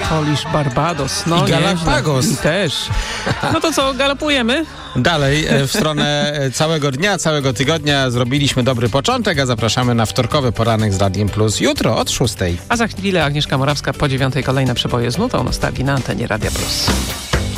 Polish Barbados. No, I Galapagos. I też. No to co, galopujemy? Dalej w stronę całego dnia, całego tygodnia zrobiliśmy dobry początek, a zapraszamy na wtorkowy poranek z Radiem Plus jutro od 6:00. A za chwilę Agnieszka Morawska po 9:00 kolejne przeboje z nutą nostalgii na antenie Radia Plus.